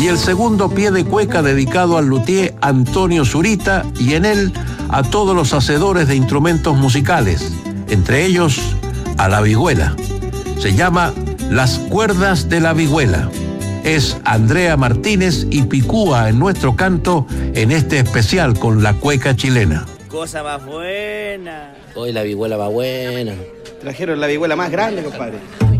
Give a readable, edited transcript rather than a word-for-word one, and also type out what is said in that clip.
y el segundo pie de cueca dedicado al luthier Antonio Zurita y en él a todos los hacedores de instrumentos musicales, entre ellos a la vihuela. Se llama Las Cuerdas de la Vihuela. Es Andrea Martínez y Picúa en nuestro canto en este especial con la cueca chilena. Cosa más buena. Hoy la vihuela va buena. Trajeron la vihuela más grande, compadre.